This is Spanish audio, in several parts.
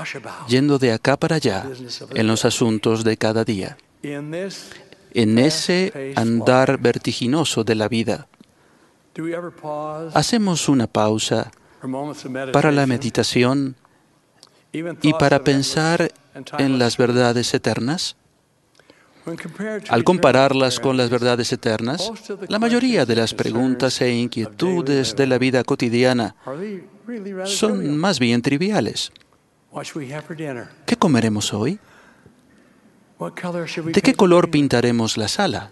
yendo de acá para allá en los asuntos de cada día. En ese andar vertiginoso de la vida, ¿hacemos una pausa para la meditación y para pensar en las verdades eternas? Al compararlas con las verdades eternas, la mayoría de las preguntas e inquietudes de la vida cotidiana son más bien triviales. ¿Qué comeremos hoy? ¿De qué color pintaremos la sala?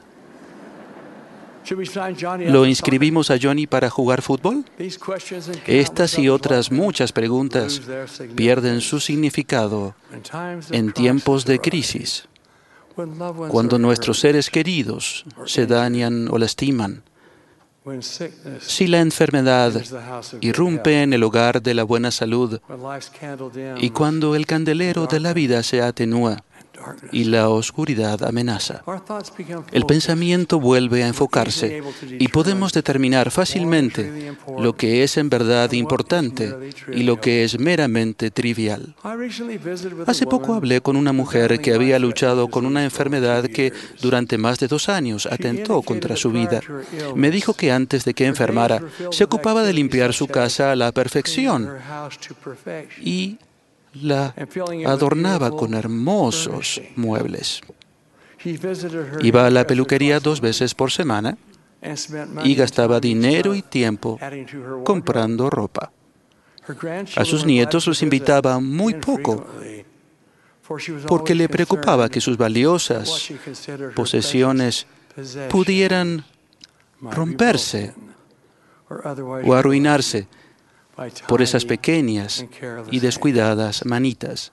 ¿Lo inscribimos a Johnny para jugar fútbol? Estas y otras muchas preguntas pierden su significado en tiempos de crisis, cuando nuestros seres queridos se dañan o lastiman, si la enfermedad irrumpe en el hogar de la buena salud y cuando el candelero de la vida se atenúa y la oscuridad amenaza. El pensamiento vuelve a enfocarse y podemos determinar fácilmente lo que es en verdad importante y lo que es meramente trivial. Hace poco hablé con una mujer que había luchado con una enfermedad que durante más de 2 años atentó contra su vida. Me dijo que antes de que enfermara, se ocupaba de limpiar su casa a la perfección y la adornaba con hermosos muebles. Iba a la peluquería 2 veces por semana y gastaba dinero y tiempo comprando ropa. A sus nietos los invitaba muy poco porque le preocupaba que sus valiosas posesiones pudieran romperse o arruinarse por esas pequeñas y descuidadas manitas.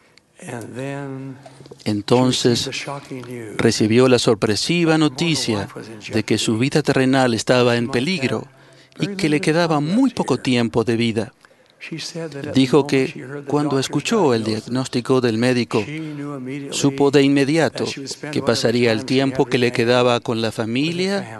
Entonces recibió la sorpresiva noticia de que su vida terrenal estaba en peligro y que le quedaba muy poco tiempo de vida. Dijo que cuando escuchó el diagnóstico del médico, supo de inmediato que pasaría el tiempo que le quedaba con la familia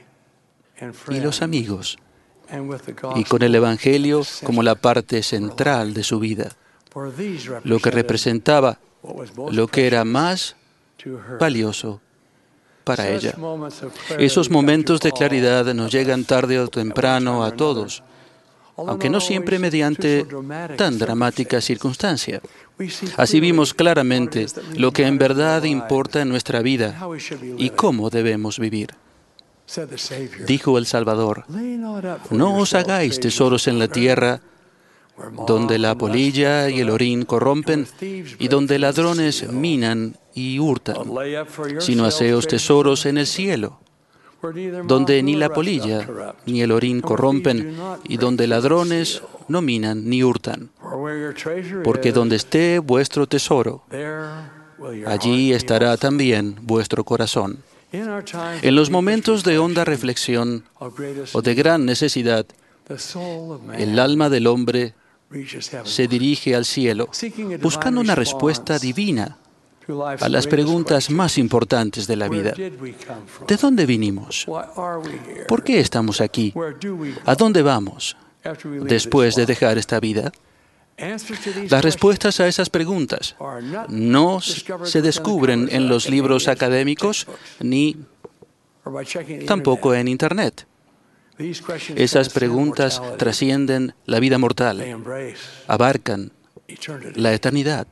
y los amigos, y con el Evangelio como la parte central de su vida, lo que representaba lo que era más valioso para ella. Esos momentos de claridad nos llegan tarde o temprano a todos, aunque no siempre mediante tan dramática circunstancia. Así vimos claramente lo que en verdad importa en nuestra vida y cómo debemos vivir. Dijo el Salvador: no os hagáis tesoros en la tierra, donde la polilla y el orín corrompen y donde ladrones minan y hurtan, sino haceos tesoros en el cielo, donde ni la polilla ni el orín corrompen y donde ladrones no minan ni hurtan. Porque donde esté vuestro tesoro, allí estará también vuestro corazón. En los momentos de honda reflexión o de gran necesidad, el alma del hombre se dirige al cielo, buscando una respuesta divina a las preguntas más importantes de la vida. ¿De dónde vinimos? ¿Por qué estamos aquí? ¿A dónde vamos después de dejar esta vida? Las respuestas a esas preguntas no se descubren en los libros académicos ni tampoco en Internet. Esas preguntas trascienden la vida mortal, abarcan la eternidad.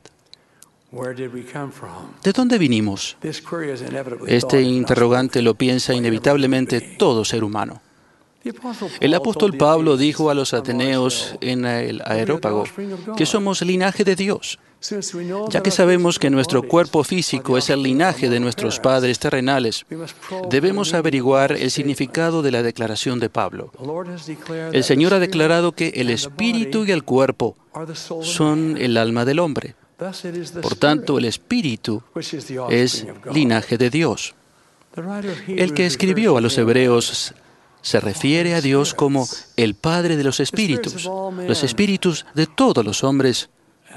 ¿De dónde vinimos? Este interrogante lo piensa inevitablemente todo ser humano. El apóstol Pablo dijo a los ateneos en el Areópago que somos linaje de Dios. Ya que sabemos que nuestro cuerpo físico es el linaje de nuestros padres terrenales, debemos averiguar el significado de la declaración de Pablo. El Señor ha declarado que el espíritu y el cuerpo son el alma del hombre. Por tanto, el espíritu es linaje de Dios. El que escribió a los hebreos se refiere a Dios como el Padre de los espíritus. Los espíritus de todos los hombres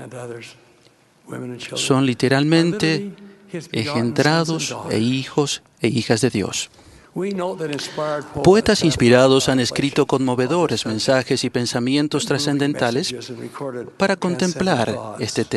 son literalmente engendrados e hijos e hijas de Dios. Poetas inspirados han escrito conmovedores mensajes y pensamientos trascendentales para contemplar este tema.